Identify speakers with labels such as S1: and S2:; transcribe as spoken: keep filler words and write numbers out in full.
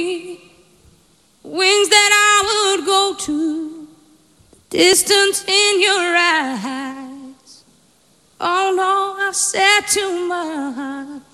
S1: Wings that I would go to, distance in your eyes. Oh no, I said too much.